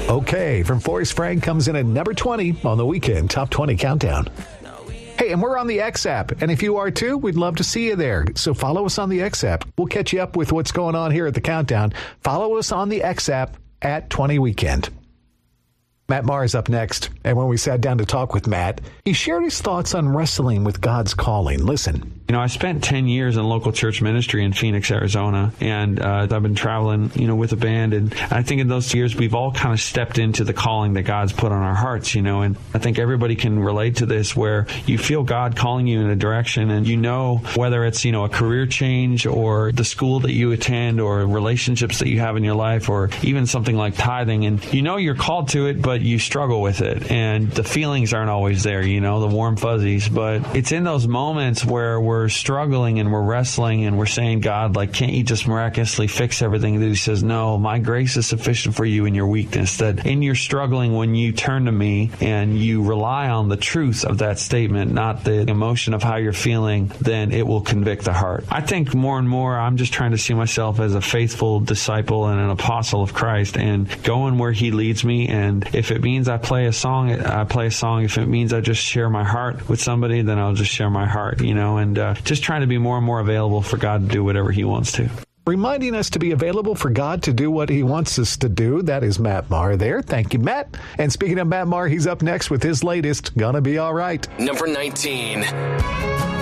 Okay, from Forrest Frank comes in at number 20 on the Weekend Top 20 Countdown. Hey, and we're on the X app, and if you are too, we'd love to see you there. So follow us on the X app. We'll catch you up with what's going on here at the Countdown. Follow us on the X app at 20 Weekend. Matt Maher is up next, and when we sat down to talk with Matt, he shared his thoughts on wrestling with God's calling. Listen. You know, I spent 10 years in local church ministry in Phoenix, Arizona, and I've been traveling, with a band, and I think in those years we've all kind of stepped into the calling that God's put on our hearts, and I think everybody can relate to this where you feel God calling you in a direction, and whether it's, a career change or the school that you attend or relationships that you have in your life or even something like tithing, and you're called to it, but you struggle with it, and the feelings aren't always there, the warm fuzzies, but it's in those moments where we're struggling and we're wrestling and we're saying, God, can't you just miraculously fix everything? That he says, no, my grace is sufficient for you in your weakness. That in your struggling, when you turn to me and you rely on the truth of that statement, not the emotion of how you're feeling, then it will convict the heart. I think more and more I'm just trying to see myself as a faithful disciple and an apostle of Christ and going where he leads me. And if it means I play a song, I play a song. If it means I just share my heart with somebody, then I'll just share my heart, and just trying to be more and more available for God to do whatever he wants to. Reminding us to be available for God to do what he wants us to do. That is Matt Maher there. Thank you, Matt. And speaking of Matt Maher, he's up next with his latest, Gonna Be All Right. Number 19.